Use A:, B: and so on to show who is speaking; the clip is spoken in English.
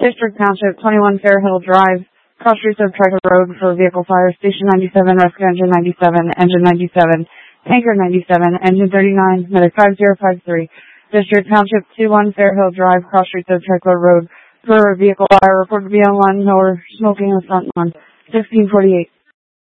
A: District Township, 21 Fairhill Drive, cross streets of Tricor Road for vehicle fire. Station 97, rescue engine 97, engine 97, tanker 97, engine 39, medic 5053. District Township, 21 Fairhill Drive, cross streets of Tricor Road for vehicle fire. Report to be on one or smoking in the front lawn. 1648.